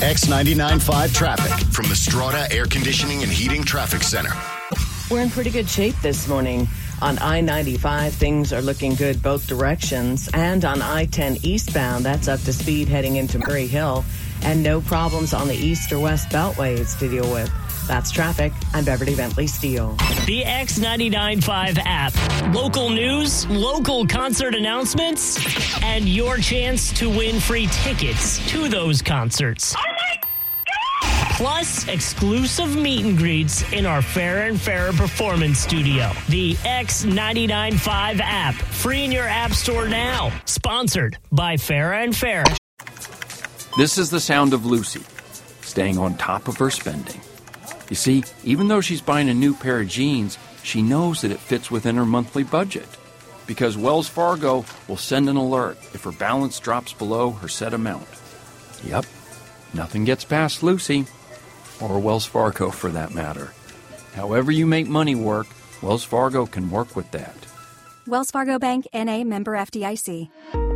X99.5 traffic from the Strata Air Conditioning and Heating Traffic Center. We're in pretty good shape this morning. On I-95, things are looking good both directions. And on I-10 eastbound, that's up to speed heading into Murray Hill. And no problems on the east or west beltways to deal with. That's traffic. I'm Beverly Bentley Steele. The X99.5 app. Local news, local concert announcements, and your chance to win free tickets to those concerts. Oh my God! Plus, exclusive meet and greets in our Fairer and Fairer Performance Studio. The X99.5 app. Free in your app store now. Sponsored by Fairer and Fairer. This is the sound of Lucy, staying on top of her spending. You see, even though she's buying a new pair of jeans, she knows that it fits within her monthly budget. Because Wells Fargo will send an alert if her balance drops below her set amount. Yep, nothing gets past Lucy, or Wells Fargo for that matter. However you make money work, Wells Fargo can work with that. Wells Fargo Bank, N.A., member FDIC.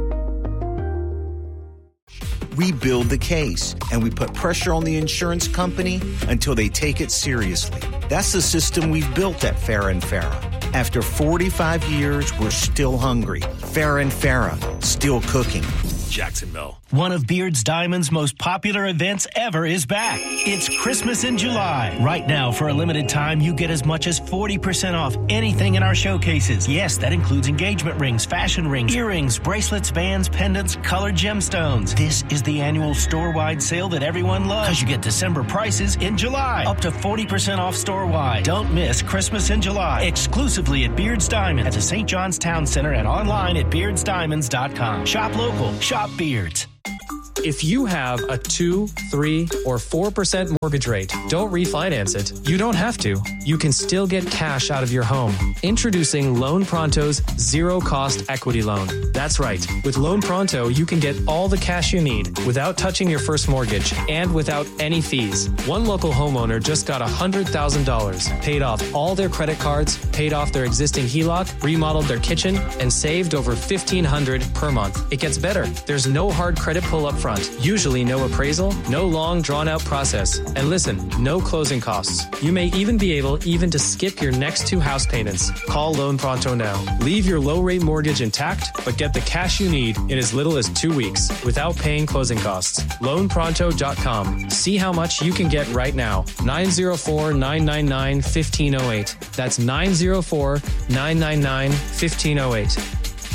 We build the case, and we put pressure on the insurance company until they take it seriously. That's the system we've built at Fairer and Fairer. After 45 years, we're still hungry. Fairer and Fairer, still cooking. Jacksonville. One of Beard's Diamond's most popular events ever is back. It's Christmas in July. Right now, for a limited time, you get as much as 40% off anything in our showcases. Yes, that includes engagement rings, fashion rings, earrings, bracelets, bands, pendants, colored gemstones. This is the annual store-wide sale that everyone loves, because you get December prices in July. Up to 40% off store-wide. Don't miss Christmas in July. Exclusively at Beard's Diamonds at the St. John's Town Center and online at beardsdiamonds.com. Shop local. Shop Beards. If you have a 2, 3, or 4% mortgage rate, don't refinance it. You don't have to. You can still get cash out of your home. Introducing Loan Pronto's zero-cost equity loan. That's right. With Loan Pronto, you can get all the cash you need without touching your first mortgage and without any fees. One local homeowner just got $100,000, paid off all their credit cards, paid off their existing HELOC, remodeled their kitchen, and saved over $1,500 per month. It gets better. There's no hard credit pull up front. Usually no appraisal, no long drawn-out process. And listen, no closing costs. You may even be able to skip your next 2 house payments. Call Loan Pronto now. Leave your low-rate mortgage intact, but get the cash you need in as little as 2 weeks without paying closing costs. LoanPronto.com. See how much you can get right now. 904-999-1508. That's 904-999-1508.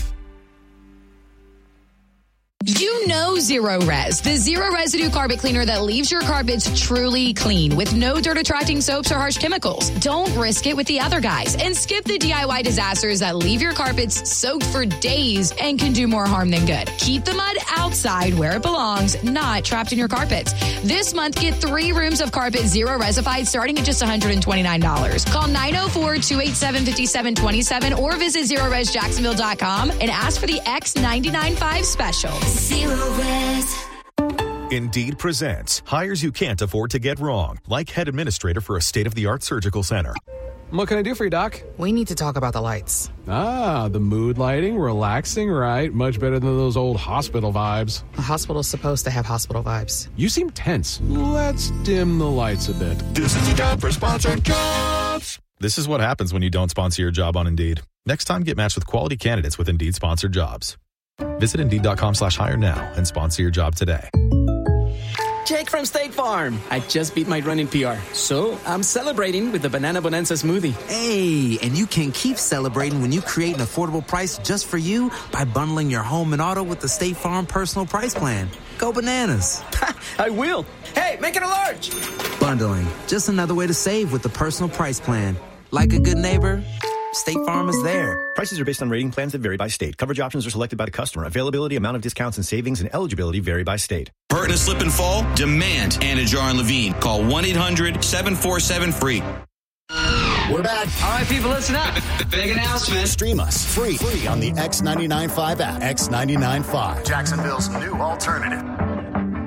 You know Zero Res, the zero residue carpet cleaner that leaves your carpets truly clean with no dirt attracting soaps or harsh chemicals. Don't risk it with the other guys and skip the DIY disasters that leave your carpets soaked for days and can do more harm than good. Keep the mud outside where it belongs, not trapped in your carpets. This month, get 3 rooms of carpet Zero Resified starting at just $129. Call 904-287-5727 or visit ZeroResJacksonville.com and ask for the X99.5 special. Zero Res. Indeed presents hires you can't afford to get wrong, like head administrator for a state-of-the-art surgical center. What can I do for you, Doc? We need to talk about the lights. Ah, the mood lighting, relaxing, right? Much better than those old hospital vibes. A hospital's supposed to have hospital vibes. You seem tense. Let's dim the lights a bit. This is your job for sponsored jobs. This is what happens when you don't sponsor your job on Indeed. Next time, get matched with quality candidates with Indeed sponsored jobs. Visit Indeed.com/hire now and sponsor your job today. Jake from State Farm. I just beat my running PR, so I'm celebrating with the Banana Bonanza smoothie. Hey, and you can keep celebrating when you create an affordable price just for you by bundling your home and auto with the State Farm Personal Price Plan. Go bananas. I will. Hey, make it a large. Bundling, just another way to save with the Personal Price Plan. Like a good neighbor, State Farm is there. Prices are based on rating plans that vary by state. Coverage options are selected by the customer. Availability, amount of discounts and savings, and eligibility vary by state. Hurt and slip and fall? Demand Anajar and Levine. Call 1-800-747-FREE. We're back. All right, people, listen up. Big announcement. Stream us free on the X99.5 app. X99.5. Jacksonville's new alternative.